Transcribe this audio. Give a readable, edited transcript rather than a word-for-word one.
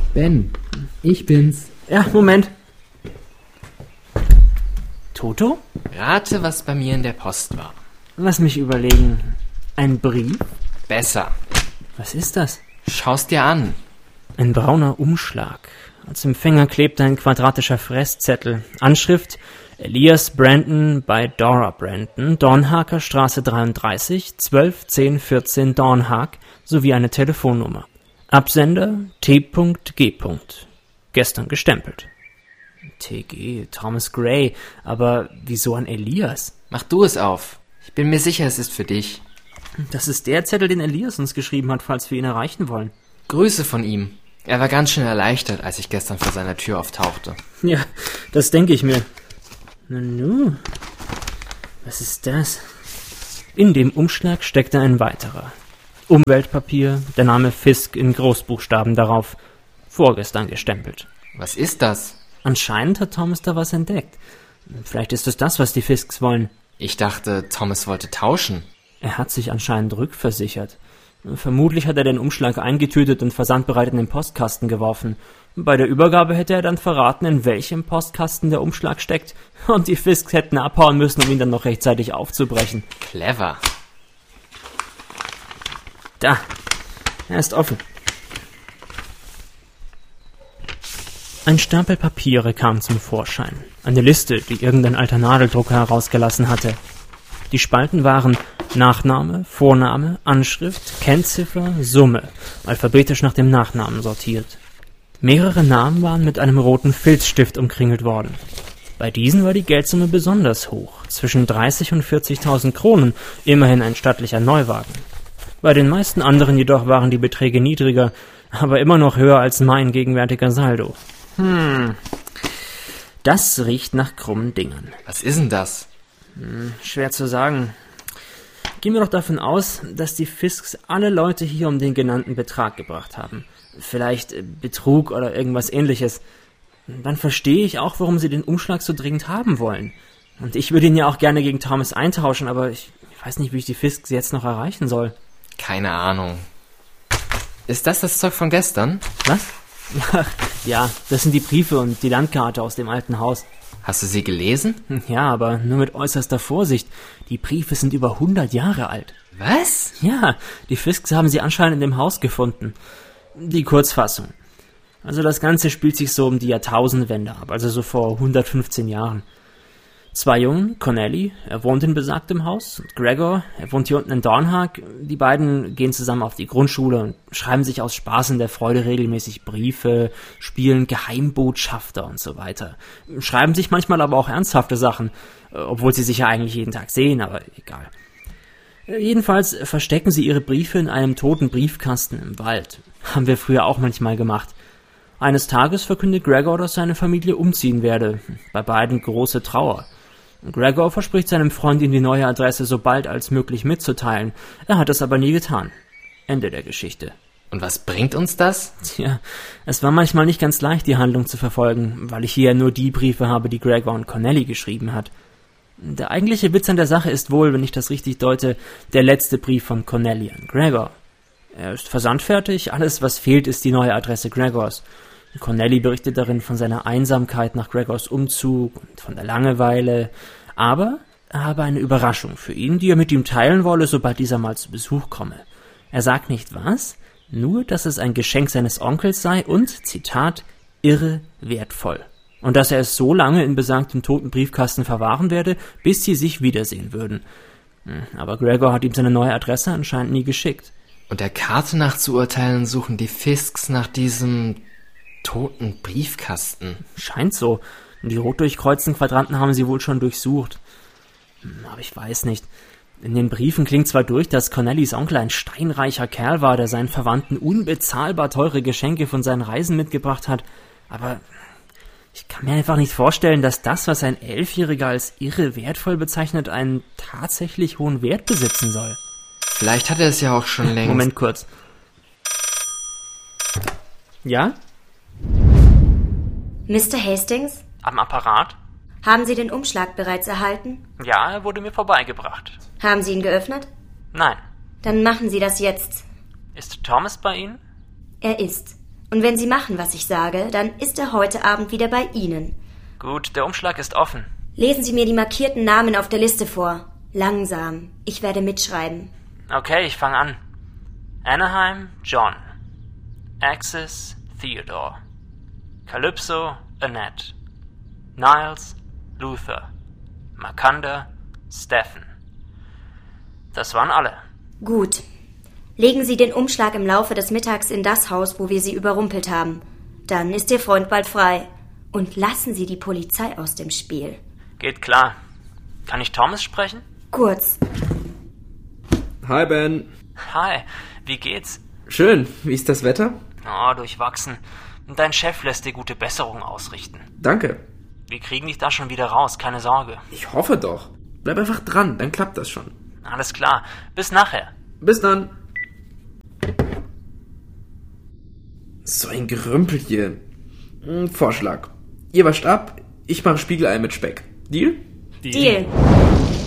Ben, ich bin's. Ja, Moment. Toto? Rate, was bei mir in der Post war. Lass mich überlegen. Ein Brief? Besser. Was ist das? Schau's dir an. Ein brauner Umschlag. Als Empfänger klebte ein quadratischer Fresszettel. Anschrift: Elias Brandon bei Dora Brandon, Dornhaker Straße 33, 12 10 14 Dornhag, sowie eine Telefonnummer. Absender T.G. Gestern gestempelt. TG, Thomas Gray, aber wieso an Elias? Mach du es auf. Ich bin mir sicher, es ist für dich. Das ist der Zettel, den Elias uns geschrieben hat, falls wir ihn erreichen wollen. Grüße von ihm. Er war ganz schön erleichtert, als ich gestern vor seiner Tür auftauchte. Ja, das denke ich mir. Nanu, was ist das? In dem Umschlag steckte ein weiterer. Umweltpapier, der Name Fisk in Großbuchstaben darauf. Vorgestern gestempelt. Was ist das? Anscheinend hat Thomas da was entdeckt. Vielleicht ist es das, was die Fisks wollen. Ich dachte, Thomas wollte tauschen. Er hat sich anscheinend rückversichert. Vermutlich hat er den Umschlag eingetütet und versandbereit in den Postkasten geworfen. Bei der Übergabe hätte er dann verraten, in welchem Postkasten der Umschlag steckt. Und die Fisks hätten abhauen müssen, um ihn dann noch rechtzeitig aufzubrechen. Clever. Da, er ist offen. Ein Stapel Papiere kam zum Vorschein. Eine Liste, die irgendein alter Nadeldrucker herausgelassen hatte. Die Spalten waren Nachname, Vorname, Anschrift, Kennziffer, Summe, alphabetisch nach dem Nachnamen sortiert. Mehrere Namen waren mit einem roten Filzstift umkringelt worden. Bei diesen war die Geldsumme besonders hoch, zwischen 30 und 40.000 Kronen, immerhin ein stattlicher Neuwagen. Bei den meisten anderen jedoch waren die Beträge niedriger, aber immer noch höher als mein gegenwärtiger Saldo. Das riecht nach krummen Dingen. Was ist denn das? Schwer zu sagen. Gehen wir doch davon aus, dass die Fisks alle Leute hier um den genannten Betrag gebracht haben. Vielleicht Betrug oder irgendwas Ähnliches. Dann verstehe ich auch, warum sie den Umschlag so dringend haben wollen. Und ich würde ihn ja auch gerne gegen Thomas eintauschen, aber ich weiß nicht, wie ich die Fisks jetzt noch erreichen soll. Keine Ahnung. Ist das Zeug von gestern? Was? Ja, das sind die Briefe und die Landkarte aus dem alten Haus. Hast du sie gelesen? Ja, aber nur mit äußerster Vorsicht. Die Briefe sind über 100 Jahre alt. Was? Ja, die Fisks haben sie anscheinend in dem Haus gefunden. Die Kurzfassung. Also das Ganze spielt sich so um die Jahrtausendwende ab, also so vor 115 Jahren. 2 Jungen, Connelly, er wohnt in besagtem Haus, und Gregor, er wohnt hier unten in Dornhag. Die beiden gehen zusammen auf die Grundschule und schreiben sich aus Spaß und der Freude regelmäßig Briefe, spielen Geheimbotschafter und so weiter. Schreiben sich manchmal aber auch ernsthafte Sachen, obwohl sie sich ja eigentlich jeden Tag sehen, aber egal. Jedenfalls verstecken sie ihre Briefe in einem toten Briefkasten im Wald. Haben wir früher auch manchmal gemacht. Eines Tages verkündet Gregor, dass seine Familie umziehen werde. Bei beiden große Trauer. Gregor verspricht seinem Freund, ihm die neue Adresse so bald als möglich mitzuteilen. Er hat es aber nie getan. Ende der Geschichte. Und was bringt uns das? Tja, es war manchmal nicht ganz leicht, die Handlung zu verfolgen, weil ich hier nur die Briefe habe, die Gregor und Connelly geschrieben hat. Der eigentliche Witz an der Sache ist wohl, wenn ich das richtig deute, der letzte Brief von Connelly an Gregor. Er ist versandfertig, alles was fehlt ist die neue Adresse Gregors. Connelly berichtet darin von seiner Einsamkeit nach Gregors Umzug und von der Langeweile, aber er habe eine Überraschung für ihn, die er mit ihm teilen wolle, sobald dieser mal zu Besuch komme. Er sagt nicht was, nur dass es ein Geschenk seines Onkels sei und, Zitat, irre wertvoll. Und dass er es so lange in besagtem toten Briefkasten verwahren werde, bis sie sich wiedersehen würden. Aber Gregor hat ihm seine neue Adresse anscheinend nie geschickt. Und der Karte nach zu urteilen, suchen die Fisks nach diesem toten Briefkasten. Scheint so. Die rot durchkreuzten Quadranten haben sie wohl schon durchsucht. Aber ich weiß nicht. In den Briefen klingt zwar durch, dass Connellys Onkel ein steinreicher Kerl war, der seinen Verwandten unbezahlbar teure Geschenke von seinen Reisen mitgebracht hat, aber ich kann mir einfach nicht vorstellen, dass das, was ein 11-Jähriger als irre wertvoll bezeichnet, einen tatsächlich hohen Wert besitzen soll. Vielleicht hat er es ja auch schon längst. Moment kurz. Ja? Mr. Hastings? Am Apparat? Haben Sie den Umschlag bereits erhalten? Ja, er wurde mir vorbeigebracht. Haben Sie ihn geöffnet? Nein. Dann machen Sie das jetzt. Ist Thomas bei Ihnen? Er ist. Und wenn Sie machen, was ich sage, dann ist er heute Abend wieder bei Ihnen. Gut, der Umschlag ist offen. Lesen Sie mir die markierten Namen auf der Liste vor. Langsam. Ich werde mitschreiben. Okay, ich fange an. Anaheim, John. Axis, Theodore. Calypso, Annette. Niles, Luther. Makanda, Stephen. Das waren alle. Gut. Legen Sie den Umschlag im Laufe des Mittags in das Haus, wo wir Sie überrumpelt haben. Dann ist Ihr Freund bald frei. Und lassen Sie die Polizei aus dem Spiel. Geht klar. Kann ich Thomas sprechen? Kurz. Hi, Ben. Hi, wie geht's? Schön. Wie ist das Wetter? Oh, durchwachsen. Dein Chef lässt dir gute Besserung ausrichten. Danke. Wir kriegen dich da schon wieder raus, keine Sorge. Ich hoffe doch. Bleib einfach dran, dann klappt das schon. Alles klar. Bis nachher. Bis dann. So ein Gerümpel hier. Vorschlag. Ihr wascht ab, ich mache Spiegelei mit Speck. Deal? Deal.